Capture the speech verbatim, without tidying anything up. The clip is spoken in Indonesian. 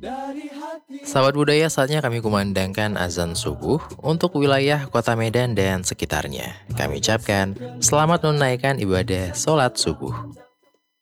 Sahabat budaya, saatnya kami kumandangkan azan subuh untuk wilayah kota Medan dan sekitarnya. Kami ucapkan selamat menunaikan ibadah sholat subuh.